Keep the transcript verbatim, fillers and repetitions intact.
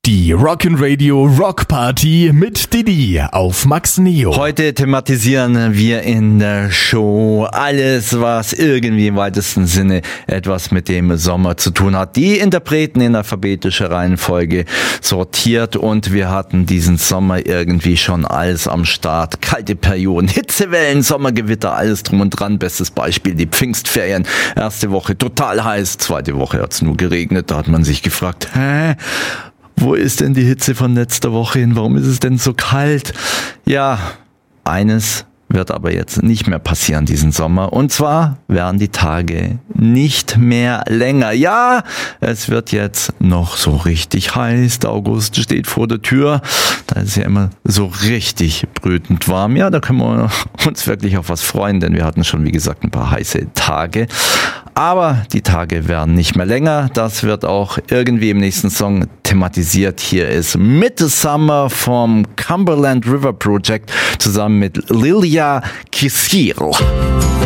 Die Rock'n'Radio Rock Party mit Didi auf Max Neo. Heute thematisieren wir in der Show alles, was irgendwie im weitesten Sinne etwas mit dem Sommer zu tun hat. Die Interpreten in alphabetischer Reihenfolge sortiert und wir hatten diesen Sommer irgendwie schon alles am Start. Kalte Perioden, Hitzewellen, Sommergewitter, alles drum und dran. Bestes Beispiel die Pfingstferien. Erste Woche total heiß, zweite Woche hat's nur geregnet. Da hat man sich gefragt, hä? Wo ist denn die Hitze von letzter Woche hin? Warum ist es denn so kalt? Ja, eines wird aber jetzt nicht mehr passieren diesen Sommer. Und zwar werden die Tage nicht mehr länger. Ja, es wird jetzt noch so richtig heiß. Der August steht vor der Tür. Da ist ja immer so richtig brütend warm. Ja, da können wir uns wirklich auf was freuen, denn wir hatten schon, wie gesagt, ein paar heiße Tage. Aber die Tage werden nicht mehr länger. Das wird auch irgendwie im nächsten Song thematisiert. Hier ist Mitte Summer vom Cumberland River Project zusammen mit Lilia Kisir.